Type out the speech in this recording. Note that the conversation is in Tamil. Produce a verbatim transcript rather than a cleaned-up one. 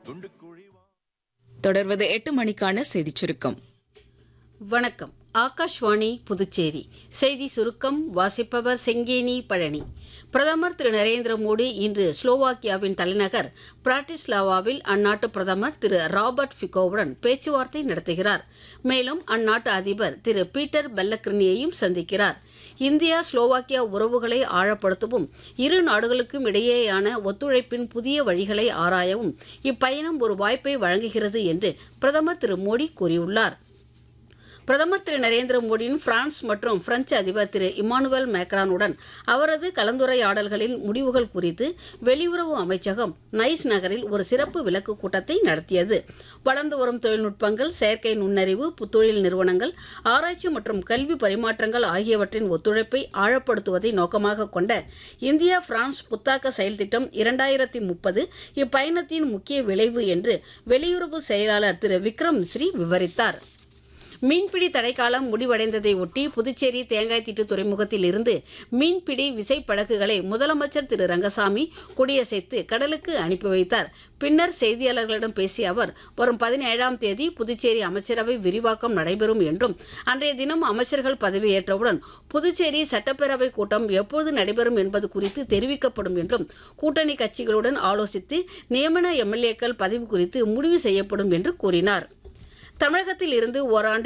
தொடர்வது எட்டு மணிக்கான செய்திச் சுருக்கம். வணக்கம். ஆகாஷ்வாணி புதுச்சேரி செய்தி சுருக்கம் வாசிப்பவர் செங்கேனி பழனி. பிரதமர் திரு நரேந்திர மோடி இன்று ஸ்லோவாக்கியாவின் தலைநகர் பிராட்டிஸ்லாவாவில் அந்நாட்டு பிரதமர் திரு ராபர்ட் ஃபிகோவுடன் பேச்சுவார்த்தை நடத்துகிறார். மேலும் அந்நாட்டு அதிபர் திரு பீட்டர் பெல்லக்ரினியையும் சந்திக்கிறார். இந்தியா ஸ்லோவாக்கியா உறவுகளை ஆழப்படுத்தவும் இரு நாடுகளுக்கும் இடையேயான ஒத்துழைப்பின் புதிய வழிகளை ஆராயவும் இப்பயணம் ஒரு வாய்ப்பை வழங்குகிறது என்று பிரதமர் திரு மோடி கூறியுள்ளார். பிரதமர் திரு நரேந்திர மோடியின் பிரான்ஸ் மற்றும் பிரெஞ்சு அதிபர் திரு இமானுவேல் மேக்ரானுடன் அவரது கலந்துரையாடல்களின் முடிவுகள் குறித்து வெளியுறவு அமைச்சகம் நைஸ் நகரில் ஒரு சிறப்பு விளக்கு கூட்டத்தை நடத்தியது. வளர்ந்து வரும் தொழில்நுட்பங்கள், செயற்கை நுண்ணறிவு, புத்தொழில் நிறுவனங்கள், ஆராய்ச்சி மற்றும் கல்வி பரிமாற்றங்கள் ஆகியவற்றின் ஒத்துழைப்பை ஆழப்படுத்துவதை நோக்கமாக கொண்ட இந்தியா பிரான்ஸ் புத்தாக்க செயல் திட்டம் இரண்டாயிரத்தி முப்பது இப்பயணத்தின் முக்கிய விளைவு என்று வெளியுறவு செயலாளர் திரு விக்ரம் மிஸ்ரி விவரித்தார். மீன்பிடி தடைக்காலம் முடிவடைந்ததை ஒட்டி புதுச்சேரி தேங்காய் திட்டு துறைமுகத்தில் இருந்து மீன்பிடி விசைப்படகுகளை முதலமைச்சர் திரு ரங்கசாமி கொடியசைத்து கடலுக்கு அனுப்பி வைத்தார். பின்னர் செய்தியாளர்களிடம் பேசிய அவர், வரும் பதினேழாம் தேதி புதுச்சேரி அமைச்சரவை விரிவாக்கம் நடைபெறும் என்றும் அன்றைய தினம் அமைச்சர்கள் பதவியேற்றவுடன் புதுச்சேரி சட்டப்பேரவை கூட்டம் எப்போது நடைபெறும் என்பது குறித்து தெரிவிக்கப்படும் என்றும் கூட்டணி கட்சிகளுடன் ஆலோசித்து நியமன எம்எல்ஏக்கள் பதவி குறித்து முடிவு செய்யப்படும் என்று கூறினார். தமிழகத்தில் இருந்து ஓராண்டு